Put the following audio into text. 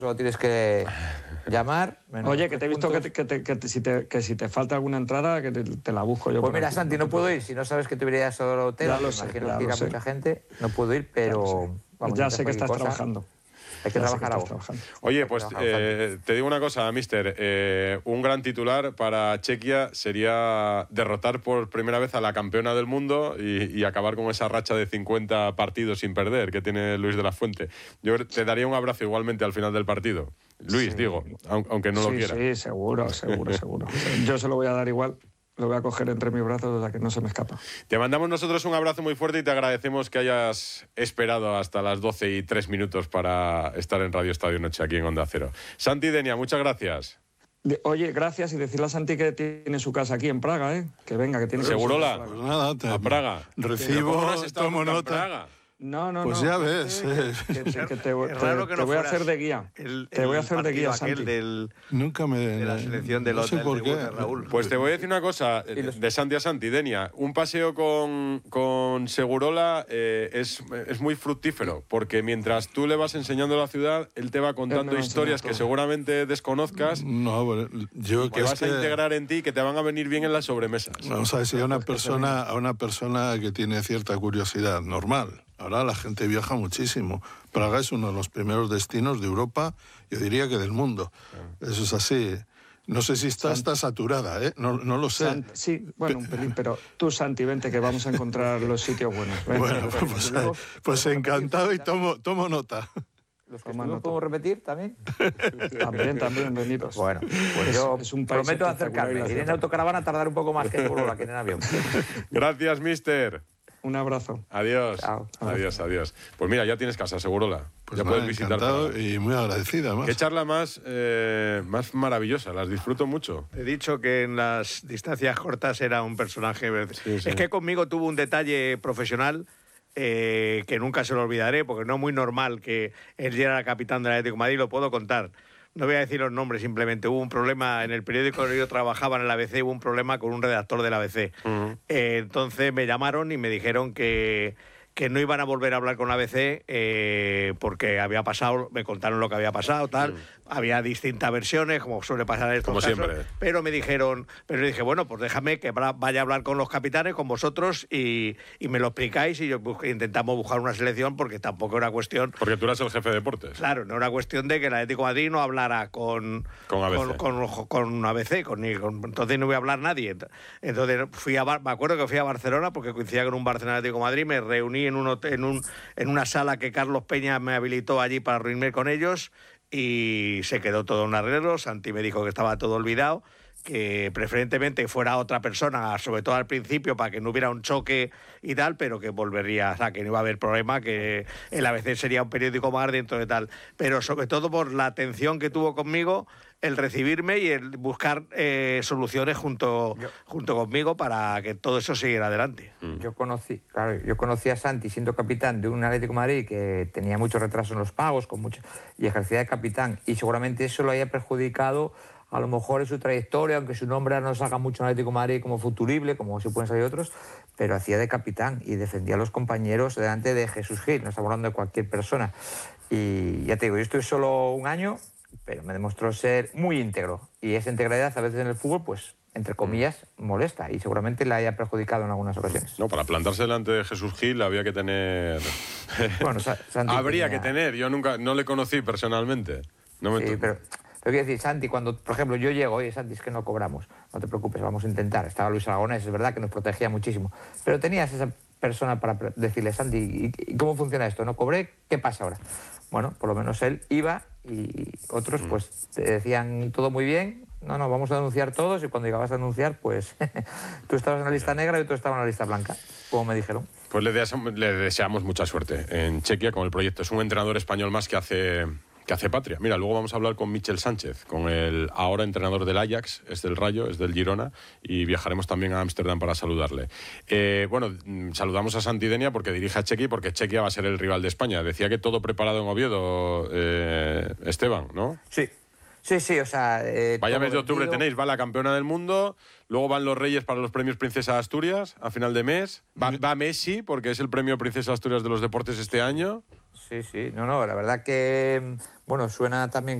Solo tienes que llamar. Oye, que te he visto que si te falta alguna entrada, que te la busco yo. Pues mira, Santi, no puedo ir. Si no sabes que te irías al hotel, ya lo sé, imagino que irá mucha gente. No puedo ir, pero... Vamos, ya sé que estás trabajando. Hay que trabajar algo. Oye, pues te digo una cosa, mister. Un gran titular para Chequia sería derrotar por primera vez a la campeona del mundo y acabar con esa racha de 50 partidos sin perder que tiene Luis de la Fuente. Yo te daría un abrazo igualmente al final del partido. Luis, digo, aunque no lo quiera. Sí, seguro. Yo se lo voy a dar igual. Lo voy a coger entre mis brazos hasta que no se me escapa. Te mandamos nosotros un abrazo muy fuerte y te agradecemos que hayas esperado hasta las 12:03 para estar en Radio Estadio Noche aquí en Onda Cero. Santi Denia, muchas gracias. Oye, gracias, y decirle a Santi que tiene su casa aquí en Praga, ¿eh? Que venga, que tiene ¿Segurola? Pues nada, a Praga. Recibo, tomo nota. Praga? No. Pues ya ves. Te voy a hacer de guía. Te voy a hacer de guía, Santi. Nunca me... De la selección del no sé por qué. Raúl. Pues te voy a decir una cosa, de Santi a Santi, Denia. Un paseo con Segurola es muy fructífero, porque mientras tú le vas enseñando la ciudad, él te va contando historias que seguramente desconozcas, que vas a integrar en ti y que te van a venir bien en las sobremesas. Vamos a decir, a una persona que tiene cierta curiosidad normal. Ahora la gente viaja muchísimo. Praga es uno de los primeros destinos de Europa, yo diría que del mundo. Eso es así. No sé si está saturada, ¿eh? No lo sé. Sí, bueno, un pelín, pero tú, Santi, vente que vamos a encontrar los sitios buenos. Bueno, pues encantado y tomo nota. ¿Los que no puedo repetir también? También, venidos. Bueno, pues yo prometo acercarme. Ir en autocaravana tardar un poco más que en en avión. Gracias, mister. Un abrazo. Adiós. Chao. Adiós. Pues mira, ya tienes casa, Segurola. Pues ya puedes visitar. Y muy agradecida, además. Qué charla más maravillosa, las disfruto mucho. He dicho que en las distancias cortas era un personaje... Sí. Es que conmigo tuvo un detalle profesional que nunca se lo olvidaré, porque no es muy normal que él ya era capitán del Atlético de Madrid, lo puedo contar. No voy a decir los nombres, simplemente hubo un problema en el periódico donde yo trabajaba, en el ABC, hubo un problema con un redactor del ABC. Entonces me llamaron y me dijeron que no iban a volver a hablar con la ABC porque había pasado, me contaron lo que había pasado, tal. Había distintas versiones, como suele pasar en estos casos. Siempre. Pero me dijeron, pero yo dije, bueno, pues déjame que vaya a hablar con los capitanes, con vosotros, y me lo explicáis y intentamos buscar una selección, porque tampoco era cuestión... Porque tú eras el jefe de deportes. Claro, no era cuestión de que el Atlético de Madrid no hablara con ABC. Con ABC, entonces no iba a hablar nadie. Entonces me acuerdo que fui a Barcelona, porque coincidía con un Barcelona Atlético de Madrid, me reuní en una sala que Carlos Peña me habilitó allí para reunirme con ellos, y se quedó todo en arreglo. Santi me dijo que estaba todo olvidado, que preferentemente fuera otra persona, sobre todo al principio, para que no hubiera un choque y tal, pero que volvería, o sea, que no iba a haber problema, que el ABC sería un periódico más dentro de tal. Pero sobre todo por la atención que tuvo conmigo, el recibirme y el buscar soluciones junto conmigo para que todo eso siguiera adelante. Yo conocí a Santi siendo capitán de un Atlético de Madrid que tenía mucho retraso en los pagos y ejercía de capitán, y seguramente eso lo haya perjudicado a lo mejor en su trayectoria, aunque su nombre no salga mucho en Atlético de Madrid como futurible, como si pueden salir otros, pero hacía de capitán y defendía a los compañeros delante de Jesús Gil. No estamos hablando de cualquier persona. Y ya te digo, yo estoy solo un año, pero me demostró ser muy íntegro. Y esa integridad a veces en el fútbol, pues, entre comillas, molesta, y seguramente le haya perjudicado en algunas ocasiones. No, para plantarse delante de Jesús Gil había que tener... Bueno, Santi habría que tener. Yo no le conocí personalmente. Sí, pero quiero decir, Santi, cuando, por ejemplo, yo llego, oye, Santi, es que no cobramos, no te preocupes, vamos a intentar. Estaba Luis Aragonés, es verdad que nos protegía muchísimo, pero tenías esa persona para decirle, Santi, ¿y cómo funciona esto? ¿No cobré? ¿Qué pasa ahora? Bueno, por lo menos él iba, y otros pues te decían todo muy bien, no, vamos a denunciar todos, y cuando llegabas a denunciar, pues tú estabas en la lista negra y otro estaba en la lista blanca, como me dijeron. Pues le deseamos mucha suerte en Chequia con el proyecto. Es un entrenador español más que hace patria. Mira, luego vamos a hablar con Michel Sánchez, con el ahora entrenador del Ajax, es del Rayo, es del Girona, y viajaremos también a Ámsterdam para saludarle. Saludamos a Santi Denia porque dirige a Chequia y porque Chequia va a ser el rival de España. Decía que todo preparado en Oviedo, Esteban, ¿no? Sí, o sea... Vaya mes de octubre tenéis, va la campeona del mundo, luego van los Reyes para los premios Princesa Asturias a final de mes, va Messi, porque es el premio Princesa Asturias de los deportes este año. Sí, sí. No, la verdad que, bueno, suena también